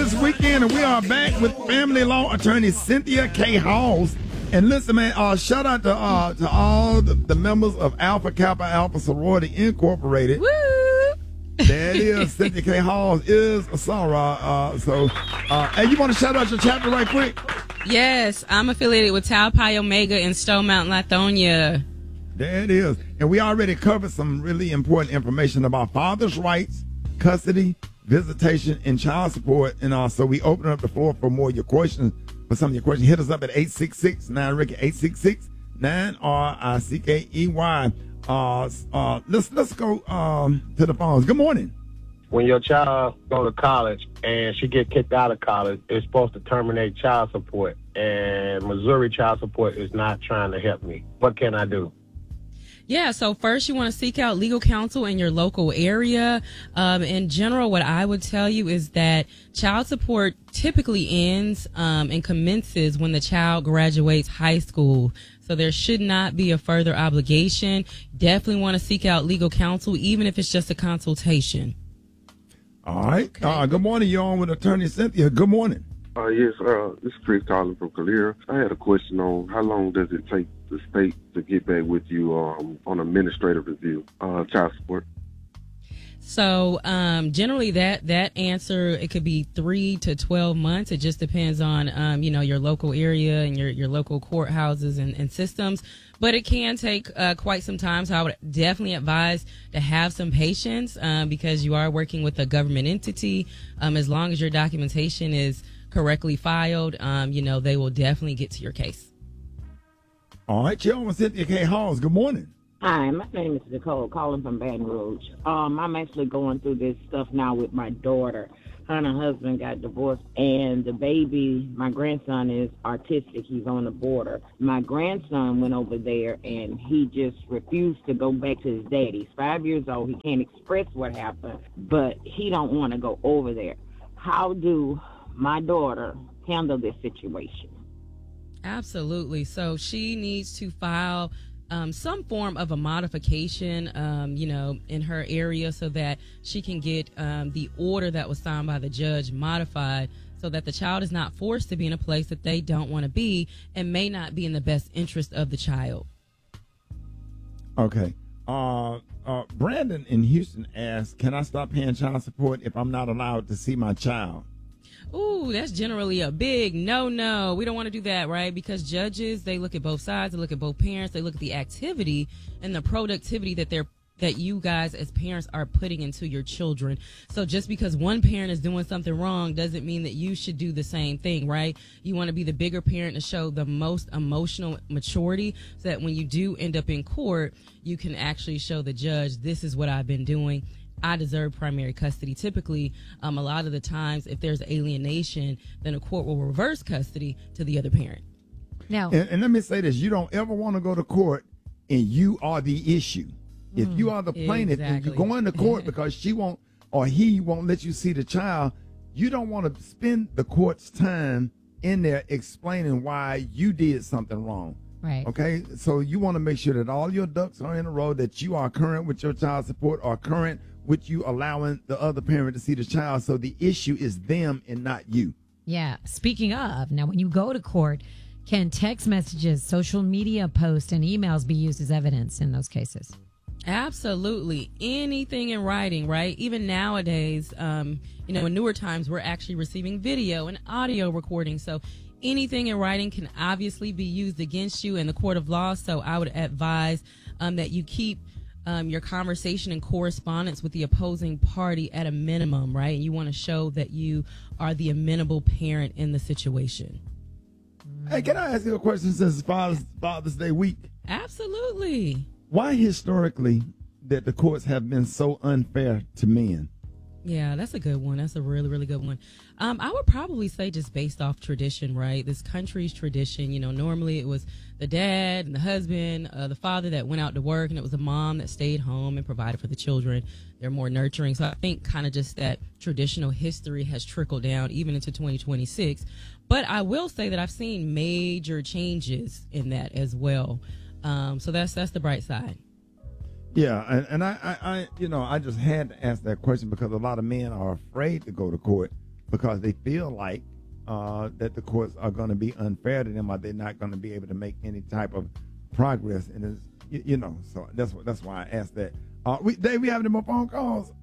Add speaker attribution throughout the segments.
Speaker 1: this weekend, and we are back with family law attorney Cynthia K. Halls. And listen, man, shout out to all the members of Alpha Kappa Alpha Sorority Incorporated.
Speaker 2: Woo!
Speaker 1: There it is. Cynthia K. Halls is a soror. Hey, you want to shout out your chapter right quick?
Speaker 2: Yes, I'm affiliated with Tau Pi Omega in Stone Mountain, Lithonia.
Speaker 1: There it is. And we already covered some really important information about fathers' rights, custody, visitation, and child support. And so we open up the floor for more of your questions. For some of your questions, hit us up at 866-9-RICKY, 866-9-RICKEY. Let's go to the phones. Good morning.
Speaker 3: When your child go to college and she get kicked out of college, it's supposed to terminate child support. And Missouri child support is not trying to help me. What can I do?
Speaker 2: Yeah, so first you want to seek out legal counsel in your local area. In general, what I would tell you is that child support typically ends and commences when the child graduates high school. So there should not be a further obligation. Definitely want to seek out legal counsel, even if it's just a consultation.
Speaker 1: All right.
Speaker 2: Okay.
Speaker 1: Good morning. You're on with Attorney Cynthia. Good morning.
Speaker 4: Yes, this is Chris calling from Calera. I had a question on how long does it take the state to get back with you on administrative review, child support?
Speaker 2: So generally that answer, it could be 3 to 12 months. It just depends on, your local area and your local courthouses and systems. But it can take quite some time. So I would definitely advise to have some patience because you are working with a government entity. As long as your documentation is correctly filed, they will definitely get to your case.
Speaker 1: All right, you're on with Cynthia K. Halls. Good morning.
Speaker 5: Hi, my name is Nicole, calling from Baton Rouge. I'm actually going through this stuff now with my daughter. Her and her husband got divorced, and the baby, my grandson, is autistic. He's on the border. My grandson went over there, and he just refused to go back to his dad. He's 5 years old. He can't express what happened, but he don't want to go over there. How do my daughter handle this situation?
Speaker 2: Absolutely. So she needs to file some form of a modification, in her area so that she can get the order that was signed by the judge modified so that the child is not forced to be in a place that they don't want to be and may not be in the best interest of the child.
Speaker 1: Okay. Brandon in Houston asks, can I stop paying child support if I'm not allowed to see my child?
Speaker 2: Ooh, that's generally a big no. We don't want to do that, right? Because judges, they look at both sides, they look at both parents, they look at the activity and the productivity that you guys as parents are putting into your children. So just because one parent is doing something wrong doesn't mean that you should do the same thing, right? You want to be the bigger parent to show the most emotional maturity so that when you do end up in court, you can actually show the judge, this is what I've been doing. I deserve primary custody. Typically, a lot of the times, if there's alienation, then a court will reverse custody to the other parent.
Speaker 6: Now,
Speaker 1: and let me say this: you don't ever want to go to court, and you are the issue. If you are the plaintiff and you go into court because she won't or he won't let you see the child, you don't want to spend the court's time in there explaining why you did something wrong.
Speaker 6: right.
Speaker 1: Okay, so you want to make sure that all your ducks are in a row, that you are current with your child support, or current with you allowing the other parent to see the child. So the issue is them and not you.
Speaker 6: Yeah. Speaking of, now when you go to court, can text messages, social media posts, and emails be used as evidence in those cases?
Speaker 2: Absolutely. Anything in writing, right? Even nowadays, in newer times, we're actually receiving video and audio recordings. So anything in writing can obviously be used against you in the court of law. So I would advise that you keep your conversation and correspondence with the opposing party at a minimum, right? And you want to show that you are the amenable parent in the situation.
Speaker 1: Hey, can I ask you a question since it's Father's Day week?
Speaker 2: Absolutely.
Speaker 1: Why historically that the courts have been so unfair to men?
Speaker 2: Yeah, that's a good one. That's a really, really good one. I would probably say just based off tradition, right? This country's tradition, normally it was the dad and the husband, the father that went out to work, and it was the mom that stayed home and provided for the children. They're more nurturing. So I think kind of just that traditional history has trickled down even into 2026. But I will say that I've seen major changes in that as well. So that's the bright side.
Speaker 1: Yeah, and I just had to ask that question because a lot of men are afraid to go to court because they feel like that the courts are going to be unfair to them, or they're not going to be able to make any type of progress. And it's, so that's why I asked that. Dave, we have any more phone calls?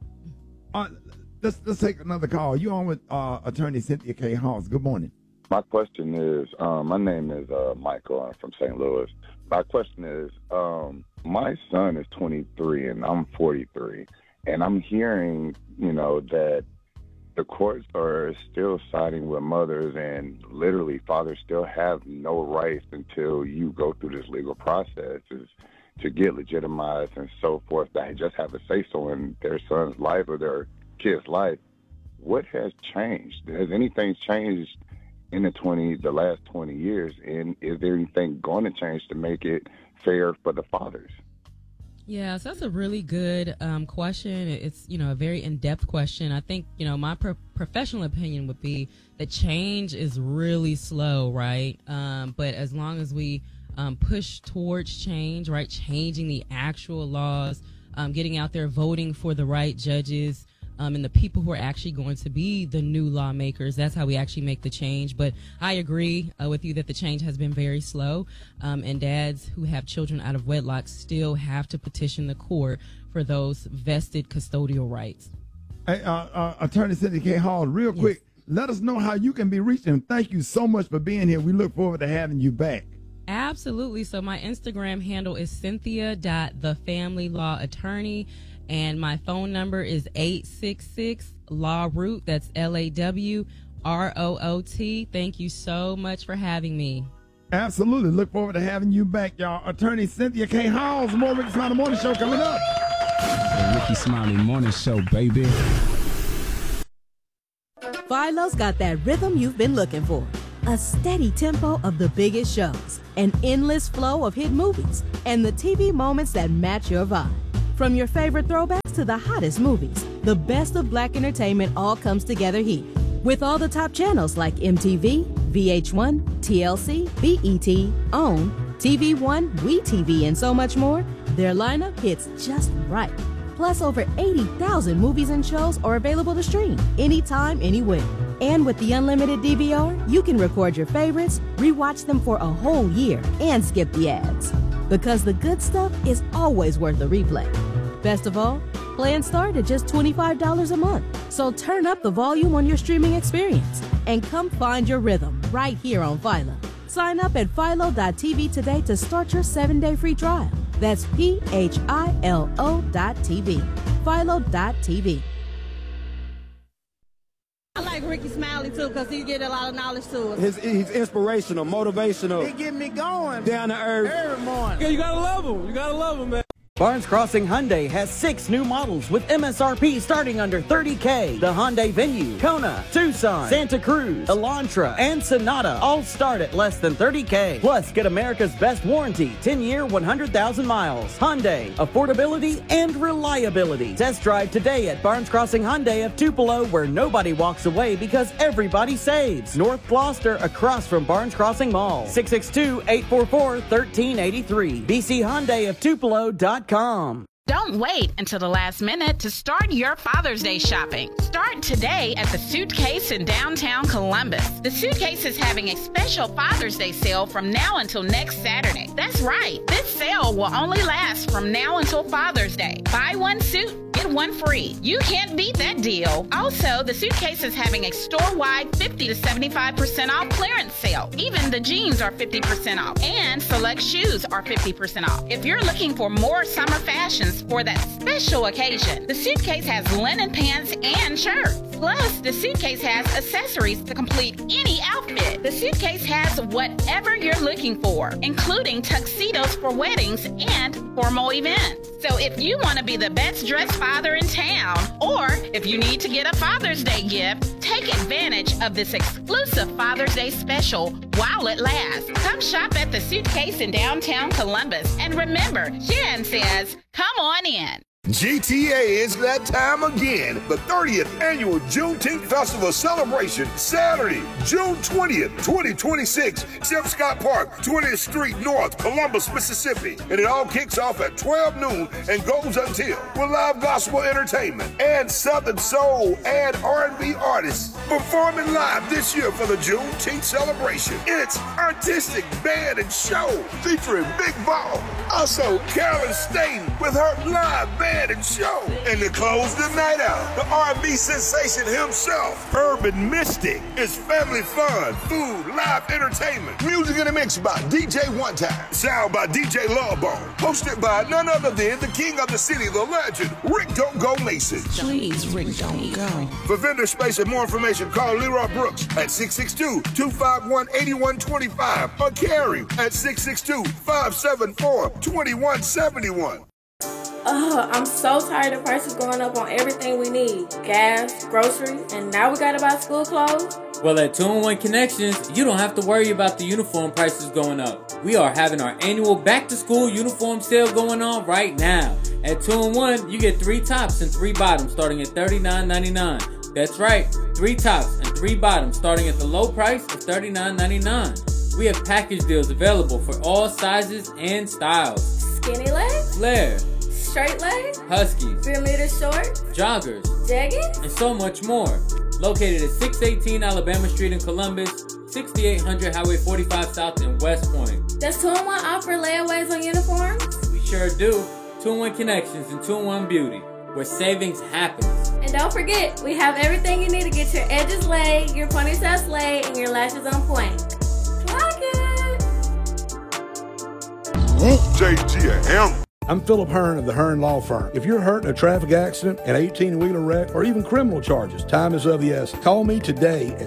Speaker 1: Let's take another call. You on with Attorney Cynthia K. Halls. Good morning.
Speaker 7: My question is, my name is Michael. I'm from St. Louis. My question is, my son is 23 and I'm 43, and I'm hearing, that the courts are still siding with mothers, and literally fathers still have no rights until you go through this legal process to get legitimized and so forth. They just have a say-so in their son's life or their kid's life. What has changed? Has anything changed in the last 20 years, and is there anything going to change to make it fair for the fathers?
Speaker 2: Yeah, so that's a really good question. It's, a very in-depth question. I think, my professional opinion would be that change is really slow, right? But as long as we push towards change, right, changing the actual laws, getting out there, voting for the right judges, and the people who are actually going to be the new lawmakers. That's how we actually make the change. But I agree with you that the change has been very slow, and dads who have children out of wedlock still have to petition the court for those vested custodial rights.
Speaker 1: Hey, Attorney Cynthia K. Hall, real quick, let us know how you can be reached, and thank you so much for being here. We look forward to having you back.
Speaker 2: Absolutely. So my Instagram handle is cynthia.thefamilylawattorney. And my phone number is 866-LAW-ROOT. That's LAWROOT. Thank you so much for having me.
Speaker 1: Absolutely. Look forward to having you back, y'all. Attorney Cynthia K. Halls, more Ricky Smiley Morning Show coming up.
Speaker 8: The Ricky Smiley Morning Show, baby.
Speaker 9: Philo's got that rhythm you've been looking for. A steady tempo of the biggest shows, an endless flow of hit movies, and the TV moments that match your vibe. From your favorite throwbacks to the hottest movies, the best of Black entertainment all comes together here. With all the top channels like MTV, VH1, TLC, BET, OWN, TV One, WeTV, and so much more, their lineup hits just right. Plus, over 80,000 movies and shows are available to stream anytime, anywhere. And with the unlimited DVR, you can record your favorites, rewatch them for a whole year, and skip the ads. Because the good stuff is always worth a replay. Best of all, plans start at just $25 a month. So turn up the volume on your streaming experience and come find your rhythm right here on Philo. Sign up at philo.tv today to start your 7-day free trial. That's PHILO.TV. Philo.tv.
Speaker 10: I like Ricky Smiley, too, because he get a lot of knowledge to us.
Speaker 11: He's inspirational, motivational.
Speaker 10: He get me going.
Speaker 11: Down to earth.
Speaker 10: Every morning.
Speaker 11: Yeah, you gotta love him. You gotta love him, man.
Speaker 12: Barnes Crossing Hyundai has 6 new models with MSRP starting under $30K. The Hyundai Venue, Kona, Tucson, Santa Cruz, Elantra, and Sonata all start at less than $30K. Plus, get America's best warranty, 10-year, 100,000 miles. Hyundai, affordability and reliability. Test drive today at Barnes Crossing Hyundai of Tupelo, where nobody walks away because everybody saves. North Gloucester, across from Barnes Crossing Mall. 662-844-1383. BCHyundaiOfTupelo.com.
Speaker 13: Don't wait until the last minute to start your Father's Day shopping. Start today at the Suitcase in downtown Columbus. The Suitcase is having a special Father's Day sale from now until next Saturday. That's right. This sale will only last from now until Father's Day. Buy one suit, get one free. You can't beat that deal. Also, the Suitcase is having a store-wide 50 to 75% off clearance sale. Even the jeans are 50% off, and select shoes are 50% off. If you're looking for more summer fashions for that special occasion, the Suitcase has linen pants and shirts. Plus, the Suitcase has accessories to complete any outfit. The Suitcase has whatever you're looking for, including tuxedos for weddings and formal events. So if you want to be the best dressed father in town, or if you need to get a Father's Day gift, take advantage of this exclusive Father's Day special while it lasts. Come shop at the Suitcase in downtown Columbus. And remember, Jen says, come on in.
Speaker 14: GTA is that time again. The 30th annual Juneteenth Festival celebration, Saturday, June 20th, 2026, Jeff Scott Park, 20th Street North, Columbus, Mississippi. And it all kicks off at 12 noon and goes until with live gospel entertainment and Southern Soul and R&B artists performing live this year for the Juneteenth celebration. It's artistic band and show featuring Big Ball. Also, Carolyn Staten with her live band and show. And to close the night out, the R&B sensation himself, Urban Mystic. It's family fun, food, live entertainment, music in a mix by DJ One Time, sound by DJ Lawbone, hosted by none other than the king of the city, the legend, Rick Don't Go Mason.
Speaker 15: Please, Rick Don't Go.
Speaker 14: For vendor space and more information, call Leroy Brooks at 662-251-8125 or Carrie at 662-574-2171.
Speaker 16: I'm so tired of prices going up on everything we need. Gas, groceries, and now we gotta buy school clothes?
Speaker 17: Well, at 2-in-1 Connections, you don't have to worry about the uniform prices going up. We are having our annual back-to-school uniform sale going on right now. At 2-in-1, you get 3 tops and 3 bottoms starting at $39.99. That's right, 3 tops and 3 bottoms starting at the low price of $39.99. We have package deals available for all sizes and styles.
Speaker 16: Skinny legs?
Speaker 17: Flare.
Speaker 16: Straight legs?
Speaker 17: Huskies.
Speaker 16: 3 meter shorts?
Speaker 17: Joggers.
Speaker 16: Jeggings?
Speaker 17: And so much more. Located at 618 Alabama Street in Columbus, 6800 Highway 45 South in West Point.
Speaker 16: Does 2-in-1 offer layaways on uniforms?
Speaker 17: We sure do. 2-in-1 Connections and 2-in-1 Beauty, where savings happens.
Speaker 16: And don't forget, we have everything you need to get your edges laid, your ponytails laid, and your lashes on point. Clock it!
Speaker 14: JGM.
Speaker 18: I'm Philip Hearn of the Hearn Law Firm. If you're hurt in a traffic accident, an 18-wheeler wreck, or even criminal charges, time is of the essence. Call me today at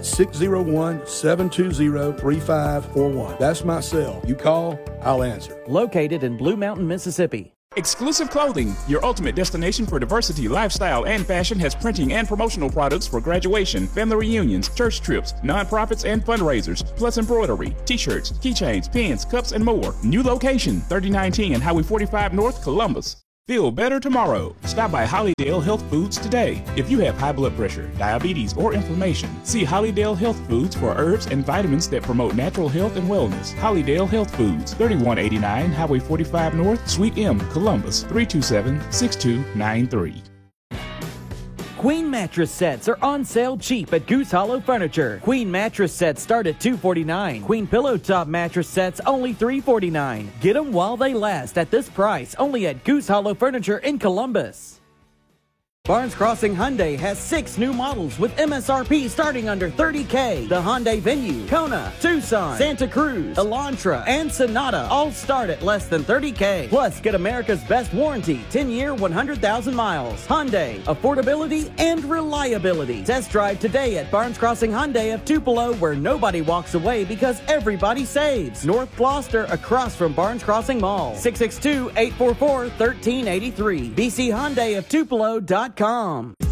Speaker 18: 601-720-3541. That's my cell. You call, I'll answer.
Speaker 12: Located in Blue Mountain, Mississippi.
Speaker 19: Exclusive Clothing, your ultimate destination for diversity, lifestyle, and fashion, has printing and promotional products for graduation, family reunions, church trips, nonprofits, and fundraisers, plus embroidery, t-shirts, keychains, pins, cups, and more. New location, 3910 Highway 45 North, Columbus. Feel better tomorrow. Stop by Hollydale Health Foods today. If you have high blood pressure, diabetes, or inflammation, see Hollydale Health Foods for herbs and vitamins that promote natural health and wellness. Hollydale Health Foods, 3189 Highway 45 North, Suite M, Columbus, 327-6293.
Speaker 12: Queen mattress sets are on sale cheap at Goose Hollow Furniture. Queen mattress sets start at $249. Queen pillow top mattress sets only $349. Get them while they last at this price only at Goose Hollow Furniture in Columbus. Barnes Crossing Hyundai has 6 new models with MSRP starting under $30K. The Hyundai Venue, Kona, Tucson, Santa Cruz, Elantra, and Sonata all start at less than $30K. Plus, get America's best warranty, 10-year, 100,000 miles. Hyundai, affordability and reliability. Test drive today at Barnes Crossing Hyundai of Tupelo, where nobody walks away because everybody saves. North Gloucester, across from Barnes Crossing Mall. 662-844-1383. BCHyundai of Tupelo.com.